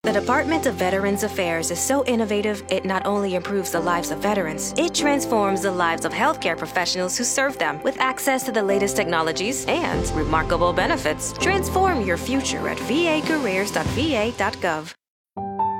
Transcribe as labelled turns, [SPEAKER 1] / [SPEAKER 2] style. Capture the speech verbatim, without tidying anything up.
[SPEAKER 1] The Department of Veterans Affairs is so innovative, it not only improves the lives of veterans, it transforms the lives of healthcare professionals who serve them with access to the latest technologies and remarkable benefits. Transform your future at v a careers dot v a dot gov.